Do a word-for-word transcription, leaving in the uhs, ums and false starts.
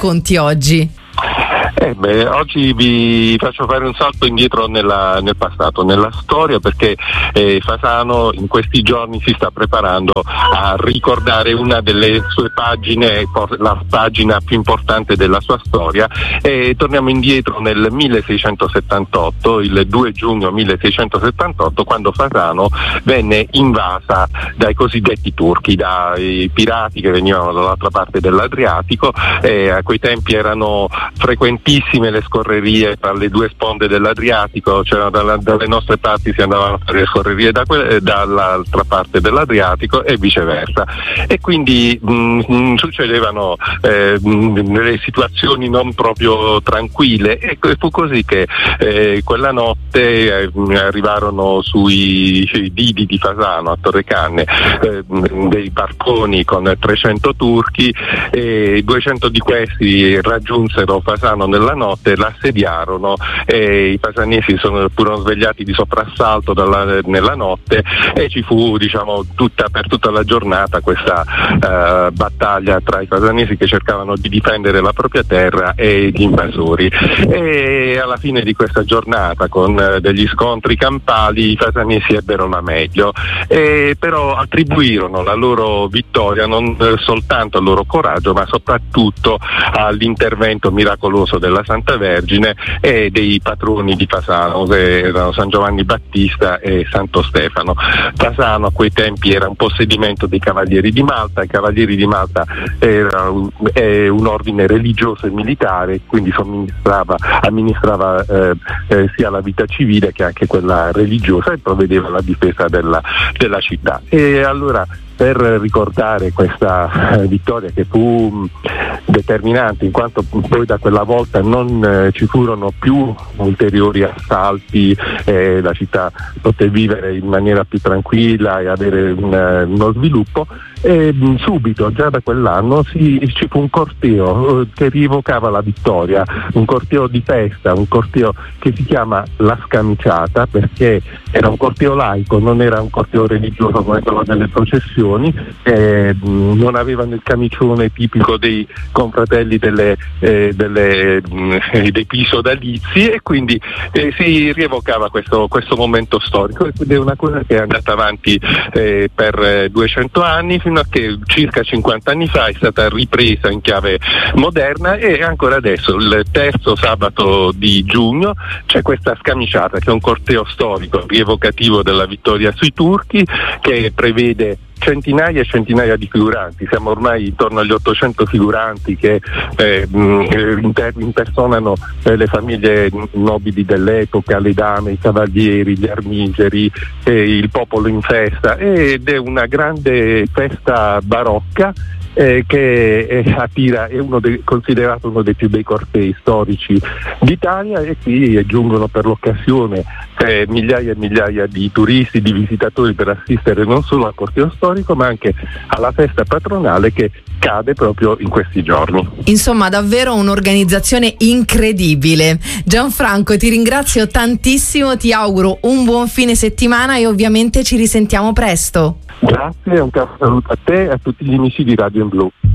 racconti oggi? Eh beh, oggi vi faccio fare un salto indietro nella, nel passato, nella storia, perché eh, Fasano in questi giorni si sta preparando a ricordare una delle sue pagine, la pagina più importante della sua storia, e torniamo indietro nel milleseicentosettantotto, il due giugno milleseicentosettantotto, quando Fasano venne invasa dai cosiddetti turchi, dai pirati che venivano dall'altra parte dell'Adriatico. Eh, a quei tempi erano frequentissime le scorrerie tra le due sponde dell'Adriatico, cioè dalla, dalle nostre parti si andavano a fare le scorrerie da que- dall'altra parte dell'Adriatico e viceversa, e quindi mh, succedevano eh, delle situazioni non proprio tranquille, e fu così che eh, quella notte eh, arrivarono sui didi di Fasano a Torrecanne eh, dei barconi con trecento turchi, e duecento di questi raggiunsero Fasano nella notte, l'assediarono, e i fasanesi sono furono svegliati di soprassalto dalla, nella notte, e ci fu, diciamo, tutta per tutta la giornata questa uh, battaglia tra i fasanesi che cercavano di difendere la propria terra e gli invasori. E alla fine di questa giornata, con uh, degli scontri campali, i fasanesi ebbero la meglio, e però attribuirono la loro vittoria non uh, soltanto al loro coraggio, ma soprattutto all'intervento miracoloso della Santa Vergine e dei patroni di Fasano, che erano San Giovanni Battista e Santo Stefano. Fasano a quei tempi era un possedimento dei Cavalieri di Malta. I Cavalieri di Malta era un, è un ordine religioso e militare, quindi somministrava, amministrava eh, eh, sia la vita civile che anche quella religiosa, e provvedeva alla difesa della, della città. E allora, per ricordare questa eh, vittoria, che fu mh, determinante, in quanto poi da quella volta non eh, ci furono più ulteriori assalti, eh, la città poté vivere in maniera più tranquilla e avere un, eh, uno sviluppo, e mh, subito, già da quell'anno, si, ci fu un corteo eh, che rievocava la vittoria, un corteo di festa, un corteo che si chiama La Scamiciata, perché era un corteo laico, non era un corteo religioso come quello delle processioni. Eh, non avevano il camicione tipico dei confratelli delle, eh, delle, eh, dei più sodalizi, e quindi eh, si rievocava questo, questo momento storico, ed è una cosa che è andata avanti eh, per eh, duecento anni, fino a che circa cinquanta anni fa è stata ripresa in chiave moderna, e ancora adesso, il terzo sabato di giugno, c'è questa scamiciata, che è un corteo storico rievocativo della vittoria sui turchi, che prevede centinaia e centinaia di figuranti. Siamo ormai intorno agli ottocento figuranti che eh, inter- impersonano eh, le famiglie nobili dell'epoca, le dame, i cavalieri, gli armigeri, eh, il popolo in festa, ed è una grande festa barocca Eh, che eh, attira, è uno dei, considerato uno dei più bei cortei storici d'Italia, e qui giungono per l'occasione eh, migliaia e migliaia di turisti, di visitatori, per assistere non solo al corteo storico, ma anche alla festa patronale che cade proprio in questi giorni. Insomma, davvero un'organizzazione incredibile. Gianfranco, ti ringrazio tantissimo, ti auguro un buon fine settimana e ovviamente ci risentiamo presto. Grazie, un caro saluto a te e a tutti gli amici di Radio in Blu.